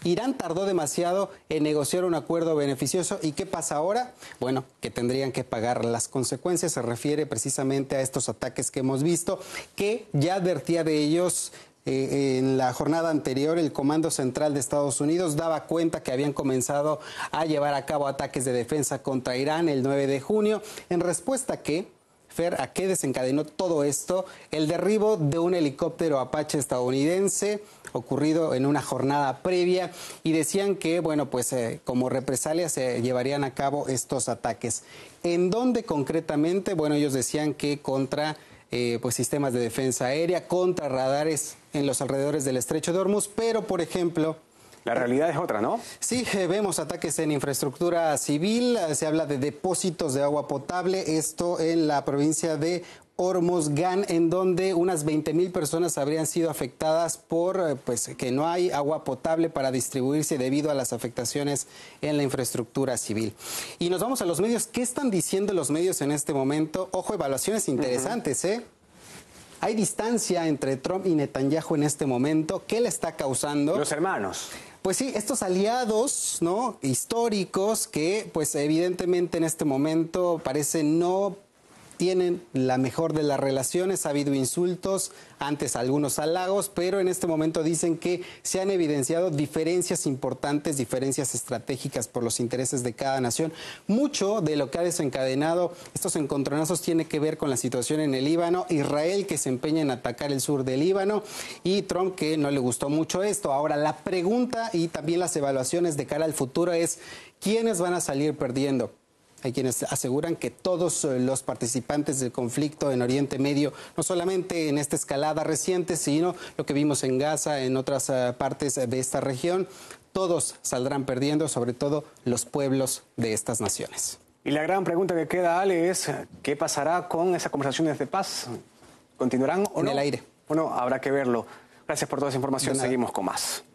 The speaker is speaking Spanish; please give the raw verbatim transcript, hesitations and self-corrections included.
Irán tardó demasiado en negociar un acuerdo beneficioso. ¿Y qué pasa ahora? Bueno, que tendrían que pagar las consecuencias. Se refiere precisamente a estos ataques que hemos visto, que ya advertía de ellos. Eh, en la jornada anterior, el Comando Central de Estados Unidos daba cuenta que habían comenzado a llevar a cabo ataques de defensa contra Irán el nueve de junio, en respuesta a que, Fer, ¿a qué desencadenó todo esto? El derribo de un helicóptero Apache estadounidense ocurrido en una jornada previa, y decían que, bueno, pues eh, como represalia se llevarían a cabo estos ataques. ¿En dónde concretamente? Bueno, ellos decían que contra Eh, pues sistemas de defensa aérea, contra radares en los alrededores del Estrecho de Hormuz, pero, por ejemplo... La realidad es otra, ¿no? Sí, eh, vemos ataques en infraestructura civil, eh, se habla de depósitos de agua potable, esto en la provincia de Hormozgan, en donde unas veinte mil personas habrían sido afectadas por eh, pues que no hay agua potable para distribuirse debido a las afectaciones en la infraestructura civil. Y nos vamos a los medios. ¿Qué están diciendo los medios en este momento? Ojo, evaluaciones interesantes, ¿eh? Hay distancia entre Trump y Netanyahu en este momento. ¿Qué le está causando? Los hermanos. Pues sí, estos aliados, ¿no?, históricos que, pues evidentemente en este momento parecen no tienen la mejor de las relaciones. Ha habido insultos, antes algunos halagos, pero en este momento dicen que se han evidenciado diferencias importantes, diferencias estratégicas por los intereses de cada nación. Mucho de lo que ha desencadenado estos encontronazos tiene que ver con la situación en el Líbano, Israel que se empeña en atacar el sur del Líbano y Trump que no le gustó mucho esto. Ahora, la pregunta y también las evaluaciones de cara al futuro es, ¿quiénes van a salir perdiendo? Hay quienes aseguran que todos los participantes del conflicto en Oriente Medio, no solamente en esta escalada reciente, sino lo que vimos en Gaza, en otras uh, partes de esta región, todos saldrán perdiendo, sobre todo los pueblos de estas naciones. Y la gran pregunta que queda, Ale, es ¿qué pasará con esas conversaciones de paz? ¿Continuarán o no? En el aire. Bueno, habrá que verlo. Gracias por toda esa información. Seguimos con más.